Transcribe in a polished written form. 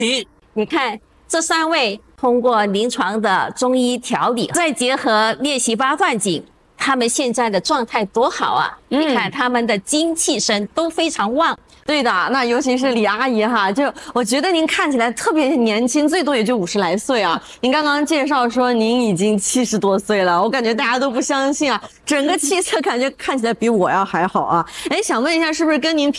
你看这3位通过临床的中医调理，再结合练习八段锦，他们现在的状态多好啊！你看他们的精气神都非常旺。 对的，那尤其是李阿姨哈，就我觉得您看起来特别年轻，最多也就50来岁啊。您刚刚介绍说您已经70多岁了，我感觉大家都不相信啊，整个气色感觉看起来比我要还好啊。哎，想问一下，是不是跟您平